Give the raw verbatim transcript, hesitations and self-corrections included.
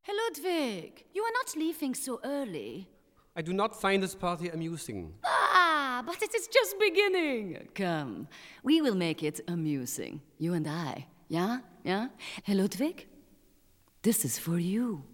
Hey, Ludwig, you are not leaving so early. I do not find this party amusing. Ah, but it is just beginning. Come, we will make it amusing. You and I. Yeah? Yeah? Hey, Ludwig, this is for you.